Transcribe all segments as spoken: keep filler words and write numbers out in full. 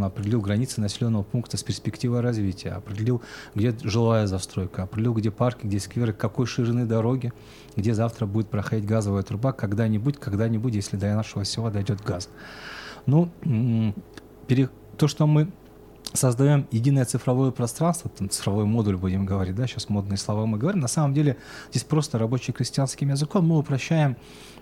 он определил границы населенного пункта с перспективой развития, определил, где жилая застройка, определил, где парки, где скверы, какой ширины дороги, где завтра будет проходить газовая труба, когда-нибудь, когда-нибудь, если до нашего села дойдет газ. Ну, то, что мы создаем единое цифровое пространство, там, цифровой модуль, будем говорить, да, сейчас модные слова мы говорим, на самом деле здесь просто рабочим крестьянским языком мы упрощаем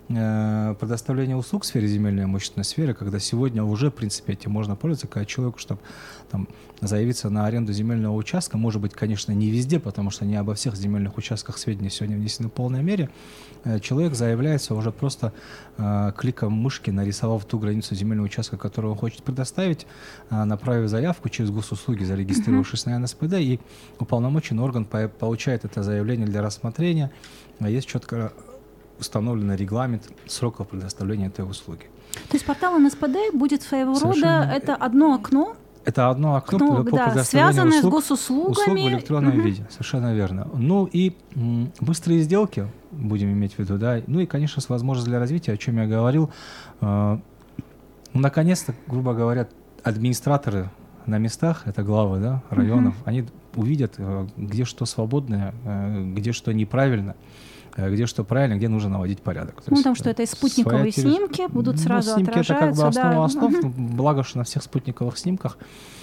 э, предоставление услуг в сфере земельной и имущественной сферы, когда сегодня уже, в принципе, этим можно пользоваться, когда человеку, чтобы там, заявиться на аренду земельного участка, может быть, конечно, не везде, потому что не обо всех земельных участках сведения сегодня внесены в полной мере, э, человек заявляется уже просто э, кликом мышки, нарисовав ту границу земельного участка, которую он хочет предоставить, э, направив заявку через госуслуги, зарегистрировавшись на эн эс пэ дэ, и уполномоченный орган по- получает это заявление для рассмотрения. Есть четко установленный регламент сроков предоставления этой услуги. То есть портал эн эс пэ дэ будет своего Совершенно... рода, это одно окно? Это одно окно, окно по да, предоставлению связанное услуг, с госуслугами. услуг в электронном угу. виде. Совершенно верно. Ну и м, быстрые сделки, будем иметь в виду, да, ну и, конечно, с возможностью для развития, о чем я говорил. Э, ну, наконец-то, грубо говоря, администраторы на местах, это главы, да, районов, uh-huh. они увидят, где что свободное, где что неправильно, где что правильно, где нужно наводить порядок. То ну, есть, потому что это и спутниковые территория... снимки будут ну, сразу снимки отражаться. Это как бы основа да. основ, uh-huh. благо, что на всех спутниковых снимках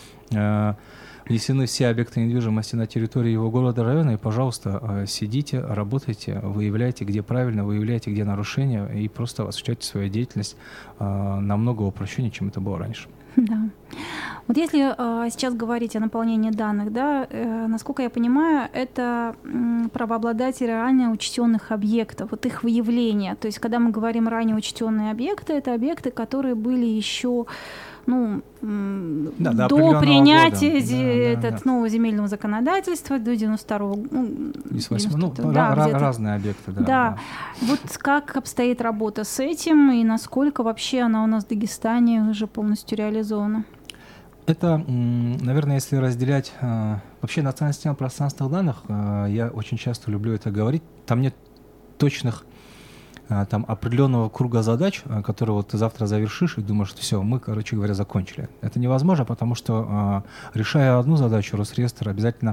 э, внесены все объекты недвижимости на территории его города, района, и, пожалуйста, э, сидите, работайте, выявляйте, где правильно, выявляйте, где нарушения, и просто осуществляйте свою деятельность э, намного упрощеннее, чем это было раньше. Да. Вот если э, сейчас говорить о наполнении данных, да, э, насколько я понимаю, это э, правообладатели ранее учтенных объектов, вот их выявление. То есть, когда мы говорим ранее учтенные объекты, это объекты, которые были еще ну, да, до, до принятия года. зе- Да, да, этот, да. нового земельного законодательства до девяносто второго ну, ну, да, ра- разные объекты, да, да. да. Вот как обстоит работа с этим и насколько вообще она у нас в Дагестане уже полностью реализована? Это, наверное, если разделять вообще национальную систему пространственных данных, я очень часто люблю это говорить, там нет точных там определенного круга задач, которые вот ты завтра завершишь и думаешь, что все, мы, короче говоря, закончили. Это невозможно, потому что, решая одну задачу, Росреестр обязательно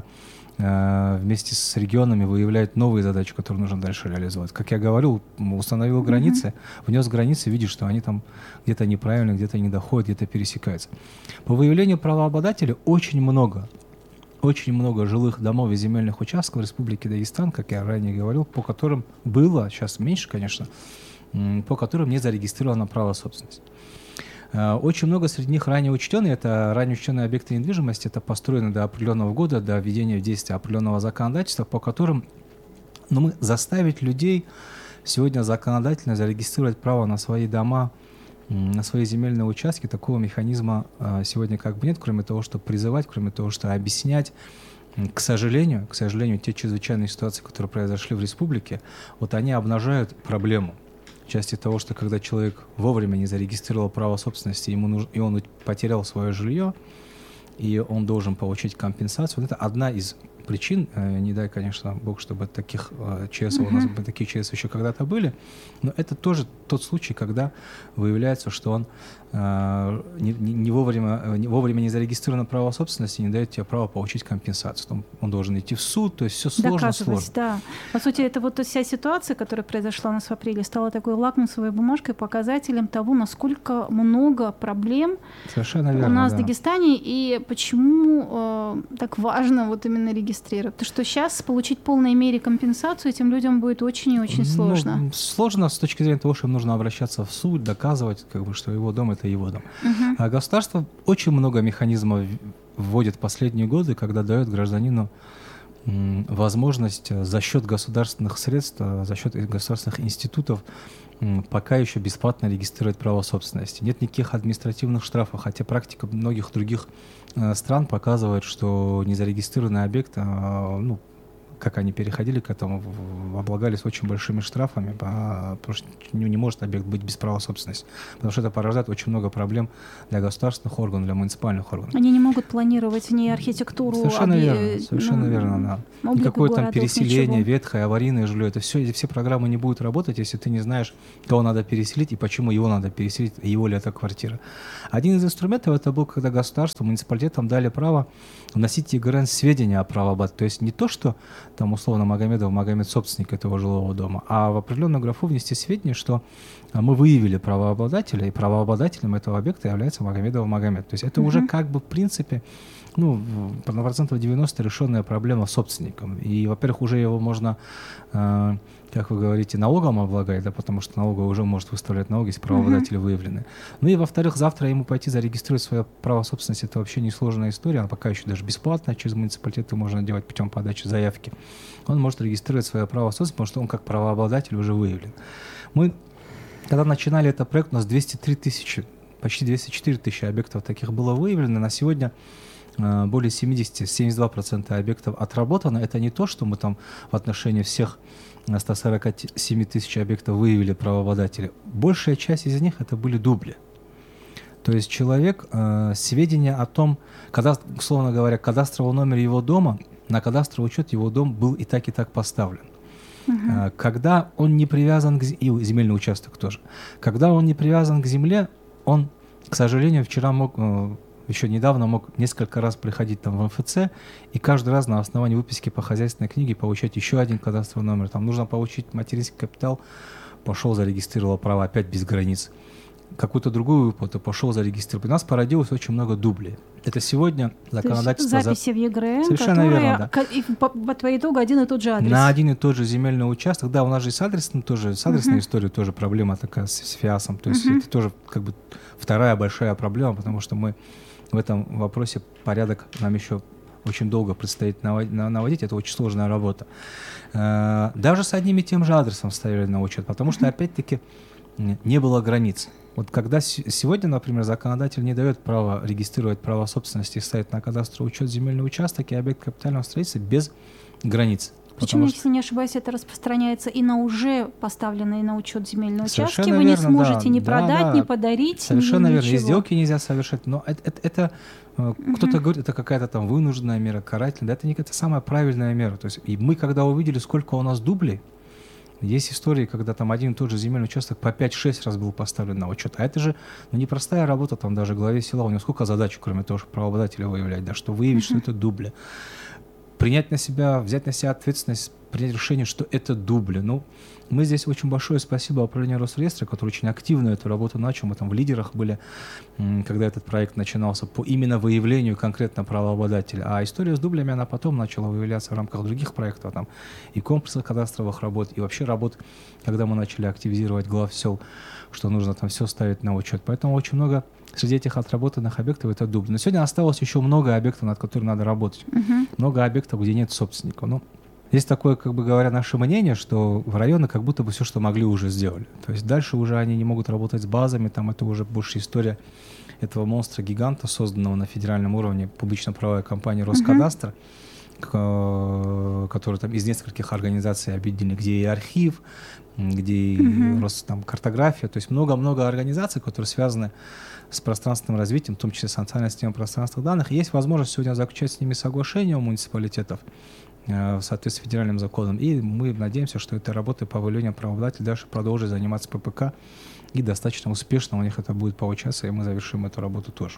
вместе с регионами выявляет новые задачи, которые нужно дальше реализовать. Как я говорил, установил mm-hmm. границы, внес границы, видишь, что они там где-то неправильно, где-то не доходят, где-то пересекаются. По выявлению правообладателей очень много, очень много жилых домов и земельных участков в Республике Дагестан, как я ранее говорил, по которым было, сейчас меньше, конечно, по которым не зарегистрировано право собственности. Очень много среди них ранее учтенные, это ранее учтенные объекты недвижимости, это построено до определенного года, до введения в действие определенного законодательства, по которым ну, мы заставить людей сегодня законодательно зарегистрировать право на свои дома, на свои земельные участки, такого механизма сегодня как бы нет, кроме того, что призывать, кроме того, что объяснять. К сожалению, к сожалению, те чрезвычайные ситуации, которые произошли в республике, вот они обнажают проблему. В части того, что когда человек вовремя не зарегистрировал право собственности, ему нужно, и он потерял свое жилье, и он должен получить компенсацию. Вот это одна из причин. Не дай, конечно, Бог, чтобы таких ЧС uh-huh. у нас такие ЧС еще когда-то были, но это тоже тот случай, когда выявляется, что он э, не, не, вовремя, не вовремя не зарегистрировано право собственности, не дает тебе право получить компенсацию. Он, он должен идти в суд, то есть все сложно, сложно. Да. По сути, это вот вся ситуация, которая произошла у нас в апреле, стала такой лакмусовой бумажкой, показателем того, насколько много проблем Совершенно верно, у нас да. в Дагестане и почему э, так важно вот именно регистрировать. Потому что сейчас получить в полной мере компенсацию этим людям будет очень и очень сложно. Ну, сложно с точки зрения того, что им нужно обращаться в суд, доказывать, как бы, что его дом — это его дом. Uh-huh. А государство очень много механизмов вводит в последние годы, когда дает гражданину м, возможность за счет государственных средств, за счет государственных институтов м, пока еще бесплатно регистрировать право собственности. Нет никаких административных штрафов, хотя практика многих других стран показывает, что незарегистрированный объект, ну, как они переходили к этому, облагались очень большими штрафами, потому что не может объект быть без права собственности, потому что это порождает очень много проблем для государственных органов, для муниципальных органов. Они не могут планировать ни архитектуру, совершенно объ... верно, совершенно ну, верно, да. Никакое там переселение, ничего. Ветхое, аварийное жилье, это все, эти все программы не будут работать, если ты не знаешь, кого надо переселить и почему его надо переселить, его ли это квартира. Один из инструментов это был, когда государство, муниципалитетам дали право вносить ЕГРН сведения о правообладателе. То есть не то, что там условно Магомедов, Магомед собственник этого жилого дома, а в определенную графу внести сведения, что мы выявили правообладателя, и правообладателем этого объекта является Магомедов Магомед. То есть это uh-huh. уже как бы в принципе ну, на процентов девяносто решенная проблема с собственником. И, во-первых, уже его можно, э, как вы говорите, налогом облагать, да, потому что налоговый уже может выставлять налоги, если правообладатели uh-huh. выявлены. Ну и, во-вторых, завтра ему пойти зарегистрировать свое право собственности, это вообще несложная история, она пока еще даже бесплатная, через муниципалитеты можно делать путем подачи заявки. Он может регистрировать свое право собственности, потому что он как правообладатель уже выявлен. Мы, когда начинали этот проект, у нас двести три тысячи, почти двести четыре тысячи объектов таких было выявлено. На сегодня более семьдесят - семьдесят два процента объектов отработано. Это не то, что мы там в отношении всех ста сорока семи тысяч объектов выявили правообладателей. Большая часть из них это были дубли. То есть человек, э, сведения о том, когда, условно говоря, кадастровый номер его дома, на кадастровый учет его дом был и так, и так поставлен. Uh-huh. Э, когда он не привязан к земле, и земельный участок тоже, когда он не привязан к земле, он, к сожалению, вчера мог... Э, еще недавно мог несколько раз приходить там в эм эф цэ и каждый раз на основании выписки по хозяйственной книге получать еще один кадастровый номер. Там нужно получить материнский капитал, пошел, зарегистрировал право опять без границ. Какую-то другую выплату, пошел, зарегистрировал. У нас породилось очень много дублей. Это сегодня законодательство... записи в ЕГРН, совершенно которые верно, да. и по, по итогу один и тот же адрес. На один и тот же земельный участок. Да, у нас же с адресной, тоже, с адресной uh-huh. историей тоже проблема такая с, с ФИАСом. То есть uh-huh. это тоже как бы вторая большая проблема, потому что мы в этом вопросе порядок нам еще очень долго предстоит наводить. Это очень сложная работа. Даже с одним и тем же адресом ставили на учет, потому что, опять-таки, не было границ. Вот когда сегодня, например, законодатель не дает права регистрировать право собственности и ставить на кадастровый учет земельный участок и объект капитального строительства без границ. Причем, если не ошибаюсь, это распространяется и на уже поставленные на учет земельные участки. Совершенно Вы верно, не сможете да, ни да, продать, да. ни подарить. Совершенно ни верно. ничего. И сделки нельзя совершать. Но это, это, это uh-huh. кто-то говорит, это какая-то там вынужденная мера, карательная. Да, это не это самая правильная мера. То есть, и мы, когда увидели, сколько у нас дублей, есть истории, когда там один и тот же земельный участок по пять-шесть раз был поставлен на учет. А это же ну, непростая работа, там даже главе села. У него сколько задач, кроме того, что правообладателя выявлять, да, что выявить, uh-huh. что это дубли. Принять на себя, взять на себя ответственность, принять решение, что это дубли. Ну, мы здесь очень большое спасибо управлению Росреестра, который очень активно эту работу начал. Мы там в лидерах были, когда этот проект начинался, по именно выявлению конкретно правообладателя. А история с дублями, она потом начала выявляться в рамках других проектов, там, и комплексных кадастровых работ, и вообще работ, когда мы начали активизировать глав сел, что нужно там все ставить на учет. Поэтому очень много среди этих отработанных объектов это дубли. Но сегодня осталось еще много объектов, над которыми надо работать. Uh-huh. Много объектов, где нет собственника. Ну, есть такое, как бы говоря, наше мнение, что в районы как будто бы все, что могли, уже сделали. То есть дальше уже они не могут работать с базами, там это уже больше история этого монстра-гиганта, созданного на федеральном уровне публично-правовой компании Роскадастр, uh-huh. который там из нескольких организаций объединены, где и архив, где и uh-huh. Рос, там, картография, то есть много-много организаций, которые связаны с пространственным развитием, в том числе с национальной системой пространственных данных. И есть возможность сегодня заключать с ними соглашения у муниципалитетов э, в соответствии с федеральным законом. И мы надеемся, что этой работой по выявлению правообладателей дальше продолжит заниматься ППК. И достаточно успешно у них это будет получаться, и мы завершим эту работу тоже.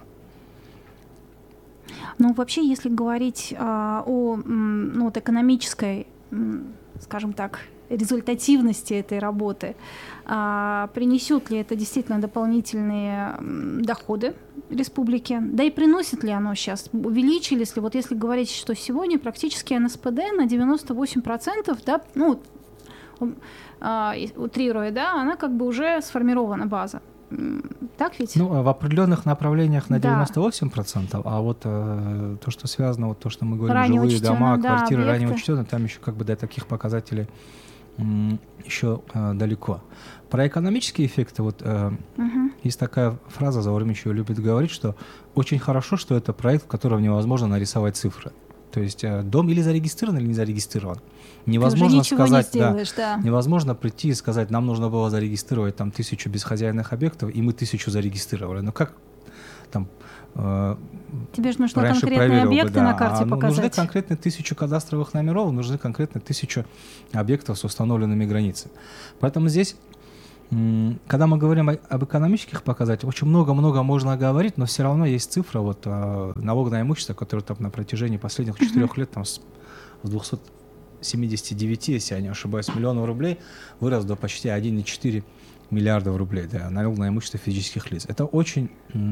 Ну, вообще, если говорить а, о ну, вот экономической, скажем так, результативности этой работы, а, принесет ли это действительно дополнительные доходы республике, да и приносит ли оно сейчас, увеличились ли, вот если говорить, что сегодня практически эн эс пэ дэ на девяносто восемь процентов, да, ну, а, утрируя, да, она как бы уже сформирована база. Так ведь? Ну, в определенных направлениях на девяносто восемь процентов, да. А вот э, то, что связано, вот то, что мы говорим, ранее жилые дома, да, квартиры, объекты. Ранее учтены, там еще как бы до таких показателей м, еще э, далеко. Про экономические эффекты, вот э, угу. есть такая фраза, Заурмич ее любит говорить, что очень хорошо, что это проект, в котором невозможно нарисовать цифры. То То есть дом или зарегистрирован, или не зарегистрирован. Невозможно сказать, не сделаешь, да, да, невозможно прийти и сказать, нам нужно было зарегистрировать там тысячу безхозяйных объектов, и мы тысячу зарегистрировали. Но как там... Тебе же нужны конкретные объекты бы, да. на карте а, показать. Нужны конкретно тысячу кадастровых номеров, нужны конкретно тысячу объектов с установленными границами. Поэтому здесь, когда мы говорим об экономических показателях, очень много-много можно говорить, но все равно есть цифра, вот налог на имущество, который там на протяжении последних четырех uh-huh. лет там, с двухсот семидесяти девяти, если я не ошибаюсь, миллионов рублей вырос до почти один целых четыре десятых миллиарда рублей, да, налог на имущество физических лиц. Это очень...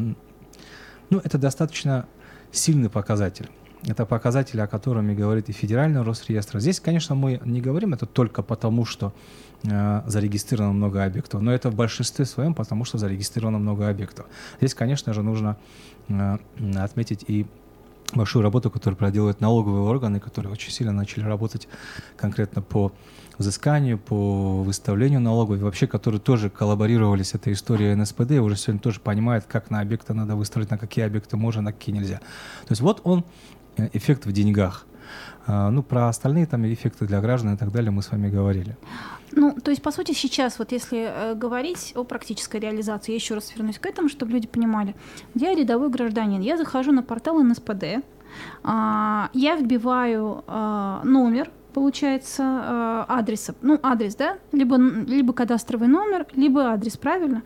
Ну, это достаточно сильный показатель. Это показатель, о котором и говорит и Федеральный Росреестр. Здесь, конечно, мы не говорим это только потому, что э, зарегистрировано много объектов, но это в большинстве своем потому, что зарегистрировано много объектов. Здесь, конечно же, нужно э, отметить и большую работу, которую проделывают налоговые органы, которые очень сильно начали работать конкретно по взысканию, по выставлению налогов, и вообще, которые тоже коллаборировали с этой историей эн эс пэ дэ, уже сегодня тоже понимают, как на объекты надо выставить, на какие объекты можно, на какие нельзя. То есть вот он, эффект в деньгах. Ну, про остальные там эффекты для граждан и так далее мы с вами говорили. Ну, то есть, по сути, сейчас, вот если э, говорить о практической реализации, я еще раз вернусь к этому, чтобы люди понимали. Я рядовой гражданин, я захожу на портал эн эс пэ дэ, э, я вбиваю э, номер, получается, э, адреса, ну, адрес, да, либо, либо кадастровый номер, либо адрес, правильно?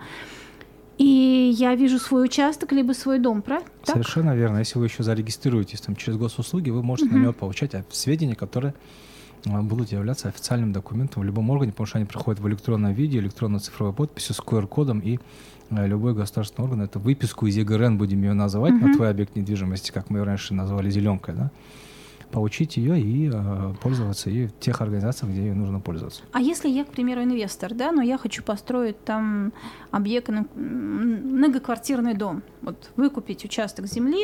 И я вижу свой участок, либо свой дом, правильно? Совершенно верно. Если вы еще зарегистрируетесь там, через госуслуги, вы можете uh-huh. на него получать сведения, которые будут являться официальным документом в любом органе, потому что они приходят в электронном виде, электронно-цифровой подписью с ку ар кодом, и э, любой государственный орган эту выписку из е гэ эр эн, будем ее называть, uh-huh. на твой объект недвижимости, как мы ее раньше назвали зеленкой, да, получить ее и э, пользоваться ей в тех организациях, где ее нужно пользоваться. А если я, к примеру, инвестор, да, но я хочу построить там объект, многоквартирный дом, вот выкупить участок земли,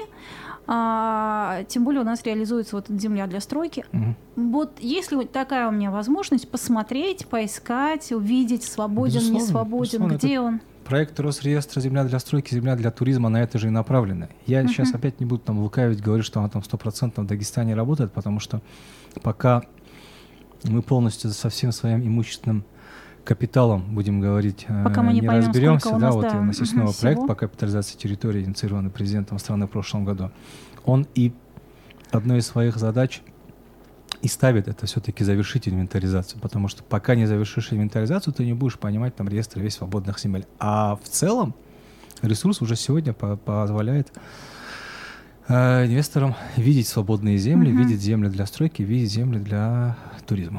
а, тем более у нас реализуется вот эта земля для стройки. Угу. Вот есть ли такая у меня возможность посмотреть, поискать, увидеть, свободен, безусловно, не свободен, безусловно, где он? Проект Росреестра «Земля для стройки», «Земля для туризма» на это же и направлены. Я uh-huh. сейчас опять не буду там лукавить, говорить, что она там сто процентов в Дагестане работает, потому что пока мы полностью со всем своим имущественным капиталом, будем говорить, пока мы не, не поймем, разберемся, да, нас, вот да, у нас есть новый uh-huh, проект по капитализации территории, инициированный президентом страны в прошлом году. Он и одной из своих задач и ставит это все-таки завершить инвентаризацию, потому что пока не завершишь инвентаризацию, ты не будешь понимать там реестр весь свободных земель. А в целом ресурс уже сегодня по- позволяет э, инвесторам видеть свободные земли, угу. видеть земли для стройки, видеть земли для туризма.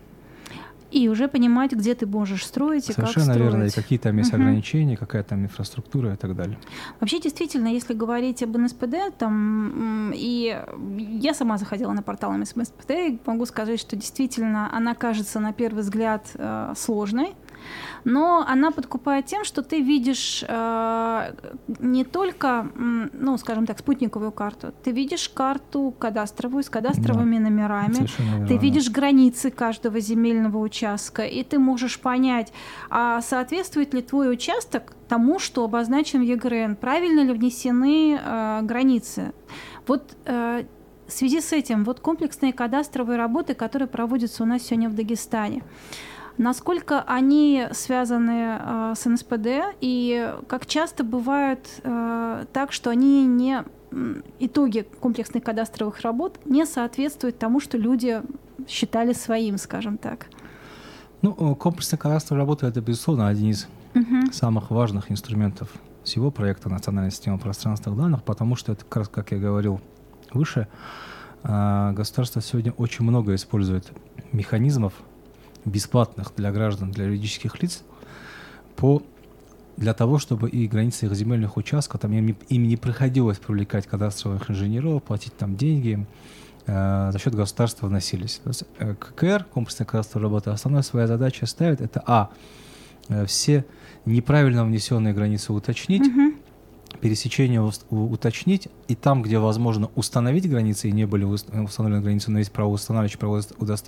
И уже понимать, где ты можешь строить и Совершенно как строить. Верно, и какие там есть угу. ограничения, какая там инфраструктура и так далее. Вообще, действительно, если говорить об эн эс пэ дэ, там, и я сама заходила на портал эн эс пэ дэ, и могу сказать, что действительно она кажется на первый взгляд э, сложной, но она подкупает тем, что ты видишь э, не только, ну, скажем так, спутниковую карту, ты видишь карту кадастровую с кадастровыми да. номерами, ты видишь границы каждого земельного участка, и ты можешь понять, а соответствует ли твой участок тому, что обозначен в е гэ эр эн, правильно ли внесены э, границы. Вот э, в связи с этим вот комплексные кадастровые работы, которые проводятся у нас сегодня в Дагестане, насколько они связаны э, с эн эс пэ дэ и как часто бывает э, так, что они не итоги комплексных кадастровых работ не соответствуют тому, что люди считали своим, скажем так. Ну, комплексная кадастровая работа — это, безусловно, один из uh-huh. самых важных инструментов всего проекта «Национальная система пространственных данных», потому что это, как раз, как я говорил выше, э, государство сегодня очень много использует механизмов бесплатных для граждан, для юридических лиц, по, для того, чтобы и границы их земельных участков, там им не, им не приходилось привлекать кадастровых инженеров, платить там деньги, э, за счет государства вносились. То есть, э, ка ка эр, комплексная кадастровая работа, основная своя задача ставит, это а, э, все неправильно внесенные границы уточнить, uh-huh. пересечение уточнить, и там, где возможно установить границы, и не были установлены границы, но есть правоустанавливающие,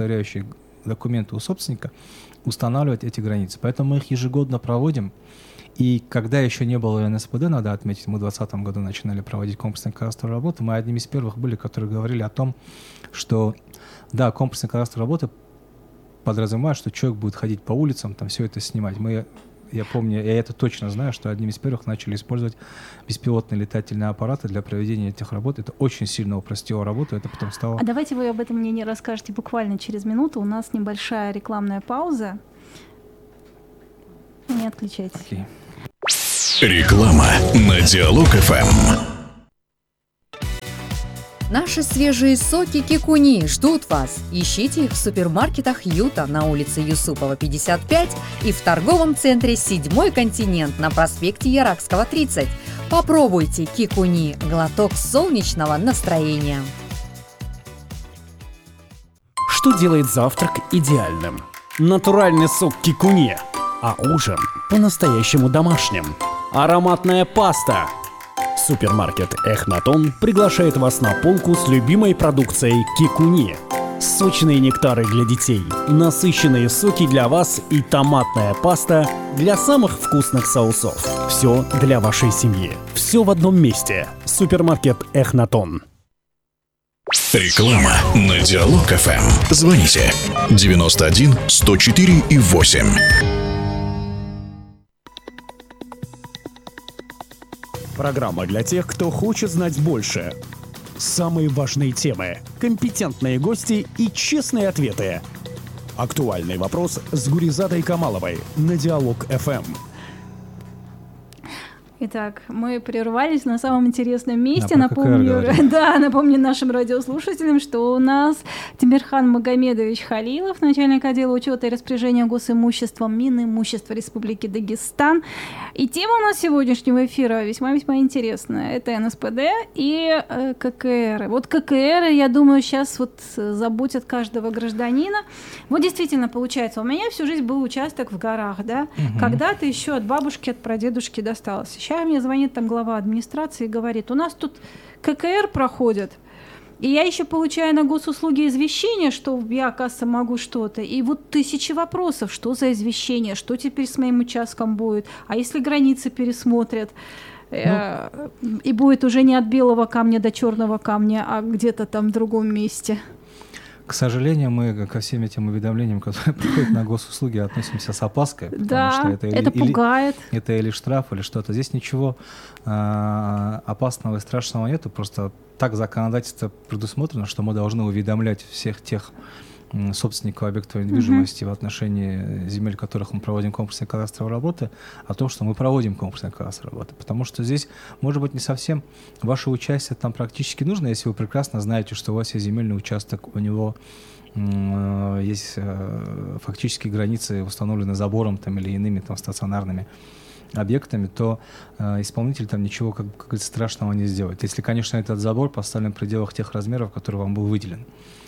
правоудостоверяющие документы у собственника, устанавливать эти границы. Поэтому мы их ежегодно проводим, И когда еще не было эн эс пэ дэ, надо отметить, мы в двадцатом году начинали проводить комплексные кадастровые работы, мы одними из первых были, которые говорили о том, что, да, комплексные кадастровые работы подразумевают, что человек будет ходить по улицам, там все это снимать. Мы, я помню, я это точно знаю, что одним из первых начали использовать беспилотные летательные аппараты для проведения этих работ. Это очень сильно упростило работу, это потом стало... А давайте вы об этом мне не расскажете буквально через минуту. У нас небольшая рекламная пауза. Не отключайтесь. Okay. Реклама на Диалог эф эм. Наши свежие соки Кикуни ждут вас. Ищите их в супермаркетах Юта на улице Юсупова, пятьдесят пять и в торговом центре «Седьмой континент» на проспекте Яракского, тридцать. Попробуйте Кикуни – глоток солнечного настроения. Что делает завтрак идеальным? Натуральный сок Кикуни, а ужин по-настоящему домашним. Ароматная паста. Супермаркет Эхнатон приглашает вас на полку с любимой продукцией Кикуни. Сочные нектары для детей, насыщенные соки для вас и томатная паста для самых вкусных соусов. Все для вашей семьи. Все в одном месте. Супермаркет Эхнатон. Реклама на Диалог эф эм. Звоните девяносто один сто четыре и восемь. Программа для тех, кто хочет знать больше. Самые важные темы, компетентные гости и честные ответы. Актуальный вопрос с Гуризадой Камаловой на Диалог эф эм. Итак, мы прервались на самом интересном месте. Да, напомню, да, напомню нашим радиослушателям, что у нас Тимирхан Магомедович Халилов, начальник отдела учета и распоряжения госимуществом Минимущества Республики Дагестан. И тема у нас сегодняшнего эфира весьма-весьма интересная. Это эн эс пэ дэ и э, ка ка эр. Вот ка ка эр, я думаю, сейчас вот заботят каждого гражданина. Вот действительно, получается, у меня всю жизнь был участок в горах, да? Угу. Когда-то еще от бабушки, от прадедушки досталось. Сейчас мне звонит там глава администрации и говорит, у нас тут ка ка эр проходит, и я еще получаю на госуслуги извещение, что я, оказывается, могу что-то. И вот тысячи вопросов, что за извещение, что теперь с моим участком будет, а если границы пересмотрят, ну, и будет уже не от белого камня до черного камня, а где-то там в другом месте. К сожалению, мы ко всем этим уведомлениям, которые приходят на госуслуги, относимся с опаской, потому да, что это, это или, пугает. Или, это или штраф, или что-то. Здесь ничего э, опасного и страшного нету, просто так законодательство предусмотрено, что мы должны уведомлять всех тех собственников объектов недвижимости uh-huh. в отношении земель, в которых мы проводим комплексные кадастровые работы, о том, что мы проводим комплексные кадастровые работы. Потому что здесь, может быть, не совсем ваше участие там практически нужно, если вы прекрасно знаете, что у вас есть земельный участок, у него э, есть э, фактически границы установлены забором там, или иными там, стационарными объектами, то э, исполнитель там ничего, как, как говорится, страшного не сделает. Если, конечно, этот забор поставлен в пределах тех размеров, которые вам был выделен.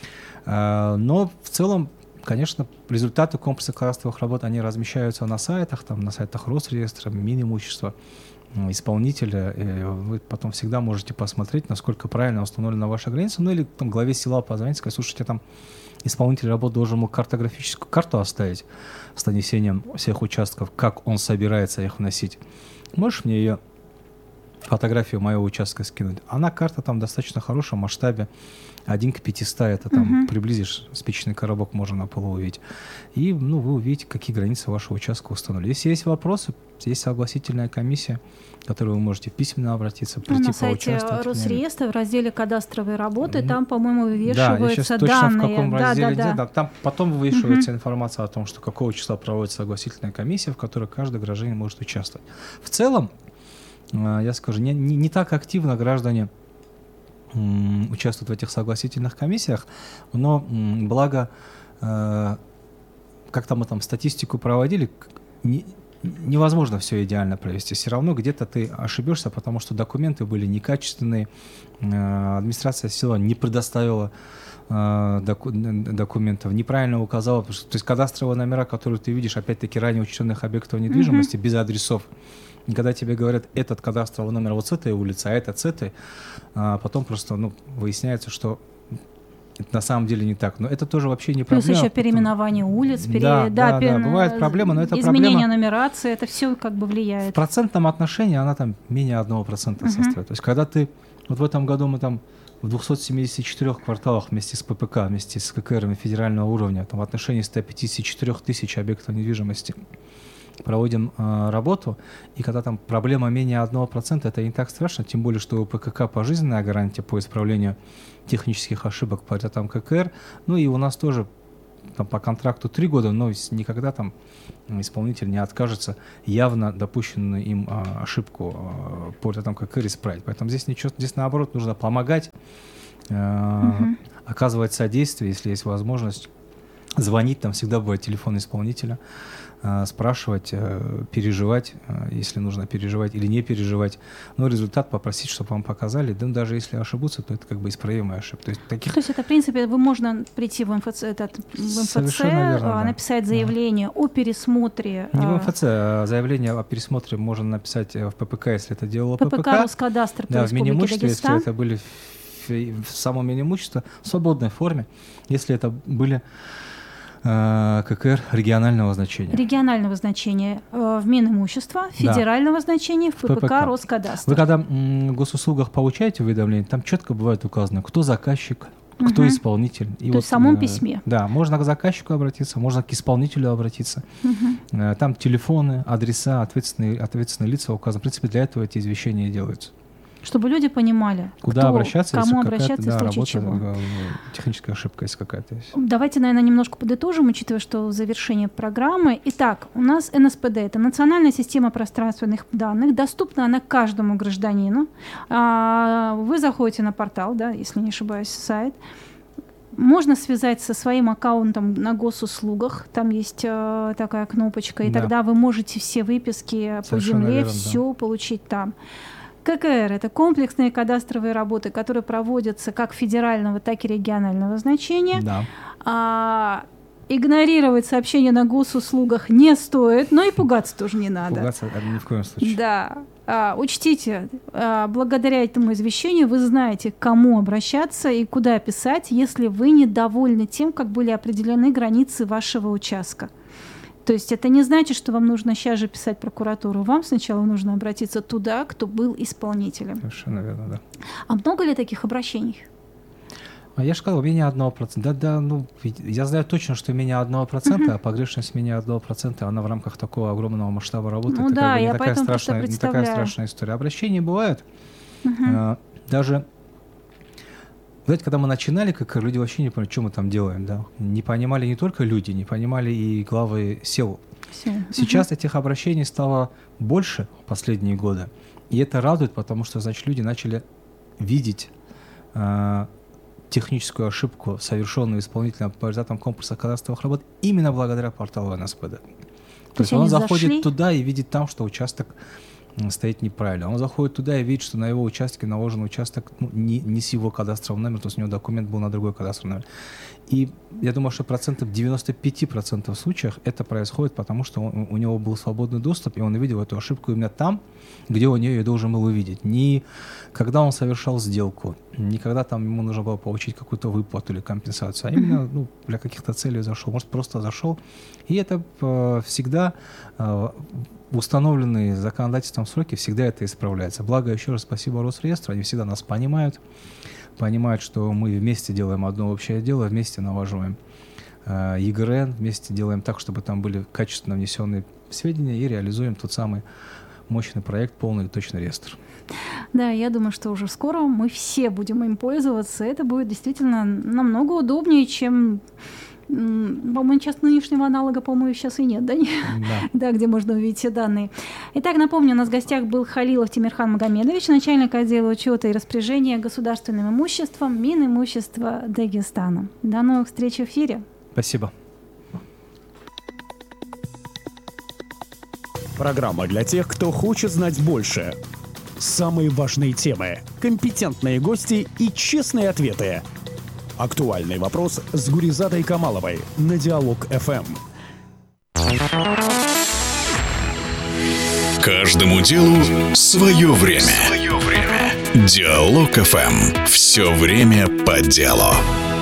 Но в целом, конечно, результаты комплексных кадастровых работ, они размещаются на сайтах, там, на сайтах Росреестра, Минимущества, исполнителя. И вы потом всегда можете посмотреть, насколько правильно установлена ваша граница. Ну или там главе села позвонить, сказать, слушайте, там исполнитель работ должен ему картографическую карту оставить с нанесением всех участков, как он собирается их вносить. Можешь мне ее, фотографию моего участка скинуть? Она, карта там в достаточно хорошем масштабе. один к пятистам, это там uh-huh. приблизишь, спичечный коробок можно на полу увидеть. И ну, вы увидите, какие границы вашего участка установлены. Если есть вопросы, есть согласительная комиссия, к которой вы можете письменно обратиться, прийти ну, поучаствовать. На сайте Росреестра в разделе «Кадастровые работы» mm-hmm. там, по-моему, вывешиваются да, я сейчас данные. Точно в каком разделе, да, да, да. Там потом вывешивается uh-huh. информация о том, что какого числа проводится согласительная комиссия, в которой каждый гражданин может участвовать. В целом, я скажу, не, не, не так активно граждане участвуют в этих согласительных комиссиях, но благо, э, как-то мы там статистику проводили, не, невозможно все идеально провести. Все равно где-то ты ошибешься, потому что документы были некачественные, э, администрация села не предоставила э, доку, документов, неправильно указала. То есть кадастровые номера, которые ты видишь, опять-таки ранее учтенных объектов недвижимости, mm-hmm. без адресов. И когда тебе говорят, этот кадастровый номер вот с этой улицы, а этот с этой, а потом просто ну, выясняется, что это на самом деле не так. Но это тоже вообще не проблема. Плюс еще переименование улиц, пере... да, да, да, пере... да, бывают проблемы, но это изменение проблема... нумерации, это все как бы влияет. В процентном отношении она там менее одного процента uh-huh. составляет. То есть когда ты... Вот в этом году мы там в двухстах семидесяти четырёх кварталах вместе с ППК, вместе с ККРами федерального уровня, там в отношении ста пятидесяти четырёх тысяч объектов недвижимости проводим э, работу, и когда там проблема менее одного процента, это не так страшно, тем более, что у ПКК пожизненная гарантия по исправлению технических ошибок по там ККР, ну и у нас тоже там, по контракту три года, но никогда там исполнитель не откажется явно допущенную им а, ошибку а, по там ККР исправить. Поэтому здесь ничего, здесь наоборот нужно помогать, а, угу. оказывать содействие, если есть возможность, звонить, там всегда бывает телефон исполнителя, спрашивать, переживать, если нужно переживать или не переживать, но результат попросить, чтобы вам показали, да, даже если ошибутся, то это как бы исправимая ошибка. То есть, таких... то есть это, в принципе, вы можно прийти в МФЦ, этот, в МФЦ верно, написать да. заявление да. о пересмотре. Не в МФЦ, а заявление о пересмотре можно написать в ППК, если это делало ППК. ППК, Роскадастр по да, Республике в Минимуществе, Дагестан. если это были в, в самом Минимуществе, в свободной форме, если это были ККР регионального значения. Регионального значения в Минимущество, федерального да. значения в ППК, ППК Роскадастр. Вы когда м, в госуслугах получаете уведомление, там четко бывает указано, кто заказчик, кто угу. исполнитель. И То вот, есть в самом э, письме. Да, можно к заказчику обратиться, можно к исполнителю обратиться. Угу. Э, там телефоны, адреса, ответственные, ответственные лица указаны. В принципе, для этого эти извещения делаются. Чтобы люди понимали, куда кто, обращаться, кому если обращаться, да, в случае работа, чего. Техническая ошибка, если какая-то есть. Давайте, наверное, немножко подытожим, учитывая, что завершение программы. Итак, у нас эн эс пэ дэ – это национальная система пространственных данных, доступна она каждому гражданину. Вы заходите на портал, да, если не ошибаюсь, сайт. Можно связать со своим аккаунтом на госуслугах, там есть э, такая кнопочка, и да. тогда вы можете все выписки Совершенно по земле, верно, все да. получить там. ККР – это комплексные кадастровые работы, которые проводятся как федерального, так и регионального значения. Да. А, игнорировать сообщения на госуслугах не стоит, но и пугаться тоже не надо. Пугаться ни в коем случае. Да. А, учтите, а, благодаря этому извещению вы знаете, к кому обращаться и куда писать, если вы недовольны тем, как были определены границы вашего участка. То есть это не значит, что вам нужно сейчас же писать прокуратуру. Вам сначала нужно обратиться туда, кто был исполнителем. Совершенно верно, да. А много ли таких обращений? А я же сказал, менее одного процента. Да, да, ну, я знаю точно, что менее одного процента, uh-huh. а погрешность менее одного процента, она в рамках такого огромного масштаба работы. Ну это да, как бы я не, такая страшная, не такая страшная история. Обращения бывают. Uh-huh. А, даже... Знаете, когда мы начинали, как люди вообще не понимали, что мы там делаем, да? Не понимали не только люди, не понимали и главы сел. Все. Сейчас угу. этих обращений стало больше в последние годы, и это радует, потому что, значит, люди начали видеть э, техническую ошибку, совершенную исполнителем по результатам комплекса кадастровых работ, именно благодаря порталу эн эс пэ дэ. То, То есть он заходит зашли? туда и видит там, что участок стоит неправильно. Он заходит туда и видит, что на его участке наложен участок ну, не, не с его кадастровым номером, то есть у него документ был на другой кадастровый номер. И я думаю, что процентов девяносто пять процентов случаев это происходит, потому что он, у него был свободный доступ, и он увидел эту ошибку именно там, где он ее должен был увидеть. Не когда он совершал сделку, не когда там ему нужно было получить какую-то выплату или компенсацию, а именно ну, для каких-то целей зашел. Может, просто зашел. И это э, всегда э, установленные законодательством сроки, всегда это исправляется. Благо, еще раз спасибо Росреестру, они всегда нас понимают, понимают, что мы вместе делаем одно общее дело, вместе налаживаем э, и гэ эр эн, вместе делаем так, чтобы там были качественно внесенные сведения и реализуем тот самый мощный проект «Полный и точный реестр». Да, я думаю, что уже скоро мы все будем им пользоваться. Это будет действительно намного удобнее, чем... По-моему, сейчас нынешнего аналога, по-моему, сейчас и нет, да? Да. Да, где можно увидеть все данные. Итак, напомню, у нас в гостях был Халилов Тимирхан Магомедович, начальник отдела учета и распоряжения государственным имуществом Минимущества Дагестана. До новых встреч в эфире. Спасибо. Программа для тех, кто хочет знать больше. Самые важные темы, компетентные гости и честные ответы. Актуальный вопрос с Гуризатой Камаловой на Диалог эф эм. Каждому делу свое время. Свое время. Диалог эф эм. Все время по делу.